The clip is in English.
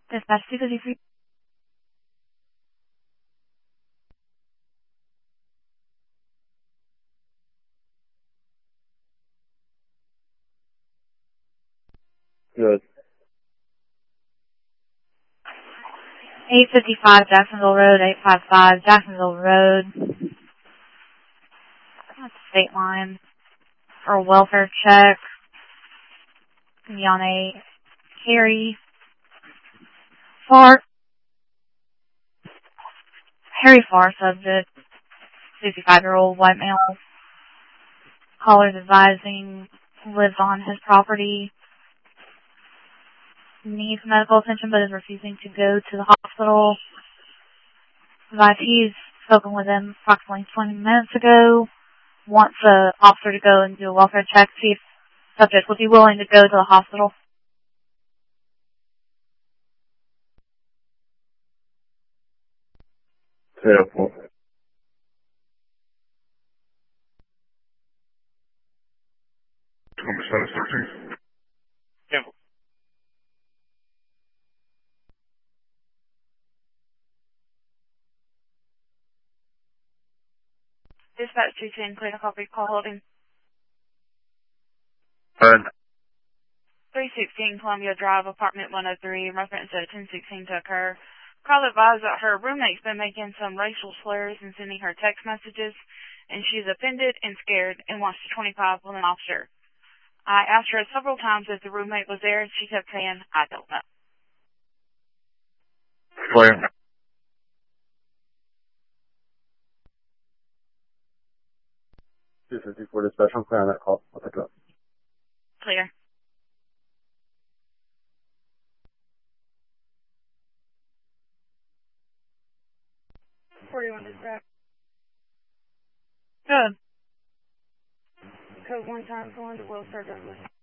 Dispatch 253. Good. 855 Jacksonville Road, 855 Jacksonville Road. That's state line for a welfare check. Be on a Harry Farr subject, 65-year-old white male. Callers advising lives on his property, needs medical attention but is refusing to go to the hospital. Advised he's spoken with him approximately 20 minutes ago. Wants the officer to go and do a welfare check, see if subject would be willing to go to the hospital. Terrible. Yeah. Dispatch 210, clinical recall holding. And 316 Columbia Drive, apartment 103, reference at 1016 to occur. Call advised that her roommate's been making some racial slurs and sending her text messages, and she's offended and scared and wants to 25 with an officer. I asked her several times if the roommate was there, and she kept saying, I don't know. clear. 254 dispatch, I'm clear on that call. I'll pick it up. Clear. Good. Code 1 times 1 to Will Sir Douglas.